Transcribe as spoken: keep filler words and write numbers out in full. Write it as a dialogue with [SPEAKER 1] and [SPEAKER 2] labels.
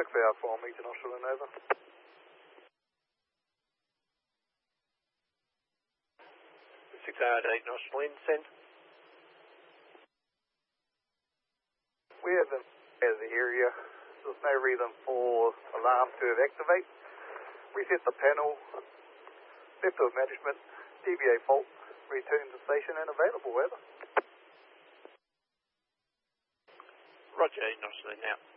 [SPEAKER 1] six hour four meter Australian over.
[SPEAKER 2] six hour eight Australian, send.
[SPEAKER 1] We have them out of the area. There's no reason for alarm to activate. Reset the panel. Left of management. D V A fault. Return to station and available weather.
[SPEAKER 2] Roger, eight Australian now.